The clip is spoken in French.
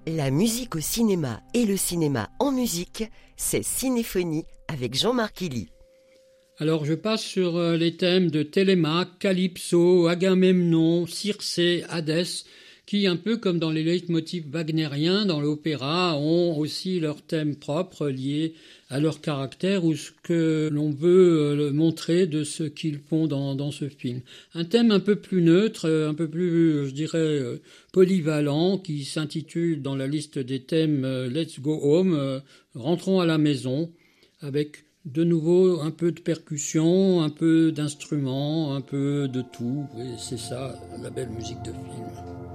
La musique au cinéma et le cinéma en musique, c'est Cinéphonie avec Jean-Marc Illy. Alors je passe sur les thèmes de Télémaque, Calypso, Agamemnon, Circé, Hadès, qui, un peu comme dans les leitmotifs wagnériens dans l'opéra, ont aussi leurs thèmes propres liés à leur caractère ou ce que l'on veut montrer de ce qu'ils font dans ce film. Un thème un peu plus neutre, un peu plus, je dirais, polyvalent, qui s'intitule dans la liste des thèmes Let's Go Home, rentrons à la maison, avec de nouveau un peu de percussion, un peu d'instruments, un peu de tout, et c'est ça la belle musique de film.